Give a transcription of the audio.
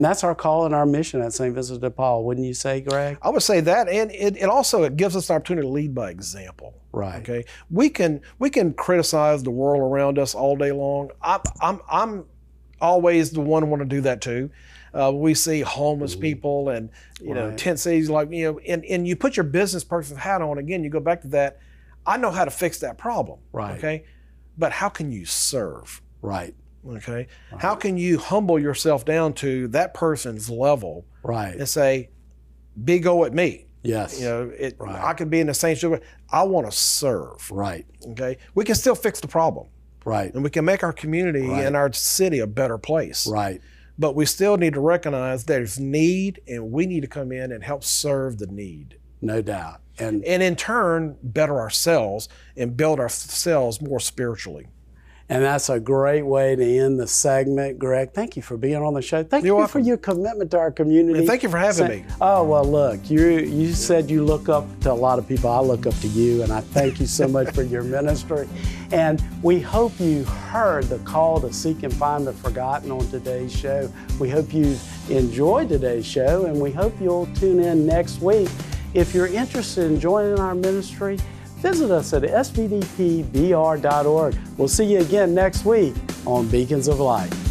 That's our call and our mission at St. Vincent de Paul, wouldn't you say, Greg? I would say that, and it also gives us the opportunity to lead by example. Right. Okay. We can criticize the world around us all day long. I'm always the one who want to do that too. We see homeless people and tent cities, like and you put your business person's hat on. Again, you go back to that. I know how to fix that problem. Right. Okay. But how can you serve? Right. Okay. Right. How can you humble yourself down to that person's level? Right. And say, big O at me. Yes. Right. I could be in the same situation. I want to serve. Right. Okay. We can still fix the problem. Right. And we can make our community and our city a better place. Right. But we still need to recognize there's need, and we need to come in and help serve the need. No doubt. And in turn, better ourselves and build ourselves more spiritually. And that's a great way to end the segment. Greg, thank you for being on the show. Thank you for your commitment to our community. And thank you for having me. Oh, well, look, you said you look up to a lot of people. I look up to you, and I thank you so much for your ministry. And we hope you heard the call to seek and find the forgotten on today's show. We hope you enjoyed today's show, and we hope you'll tune in next week. If you're interested in joining our ministry, visit us at svdpbr.org. We'll see you again next week on Beacons of Light.